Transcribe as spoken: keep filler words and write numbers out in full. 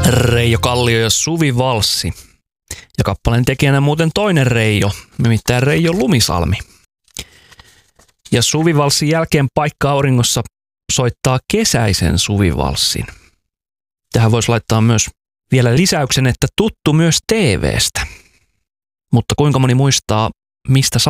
Reijo Kallio ja Suvi Valssi. Ja kappaleen tekijänä muuten toinen Reijo, nimittäin Reijo Lumisalmi. Ja Suvi Valssin jälkeen Paikka auringossa soittaa kesäisen Suvi Valssin. Tähän voisi laittaa myös vielä lisäyksen, että tuttu myös T V:stä. Mutta kuinka moni muistaa, mistä